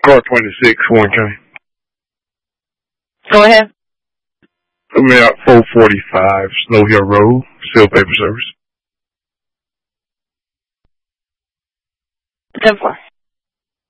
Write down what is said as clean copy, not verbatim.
Car 26, Warren County. Go ahead. I'm at 445 Snow Hill Road, Seal Paper Service. 10-4.